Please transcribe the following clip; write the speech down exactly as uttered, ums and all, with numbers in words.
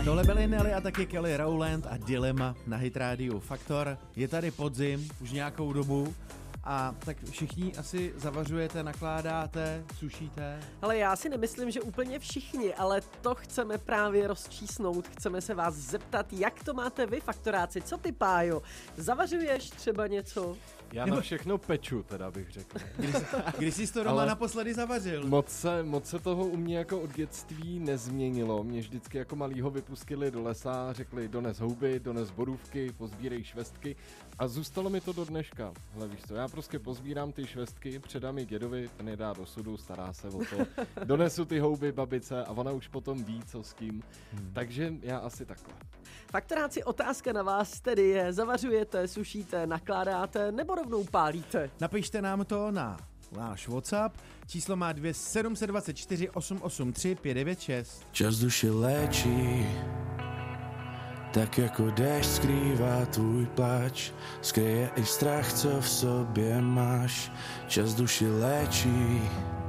Tohle byly Nelly a taky Kelly Rowland a Dilema na Hit Radio Faktor. Je tady podzim už nějakou dobu a tak všichni asi zavařujete, nakládáte, sušíte. Ale já si nemyslím, že úplně všichni, ale to chceme právě rozčísnout. Chceme se vás zeptat, jak to máte vy, faktoráci. Co ty, Pájo? Zavařuješ třeba něco? Já na všechno peču, teda bych řekl. Když, když jsi to doma naposledy zavařil? Moc se, moc se toho u mě jako od dětství nezměnilo. Mě vždycky jako malýho vypustili do lesa, řekli dones houby, dones borůvky, pozbírej švestky a zůstalo mi to do dneška. Hle, víš co, já prostě pozbírám ty švestky, předám je dědovi, ten je dá do sudu, stará se o to. Donesu ty houby babice a ona už potom ví, co s kým. Hmm. Takže já asi takhle. Faktoráci, otázka na vás tedy je, zavařujete, sušíte, nakládáte nebo rovnou pálíte? Napište nám to na náš WhatsApp, číslo má dvě sedm set dvacet čtyři osm osm tři pět devět šest. Čas duši léčí, tak jako déšť skrývá tvůj pláč, skryje i strach, co v sobě máš. Čas duši léčí,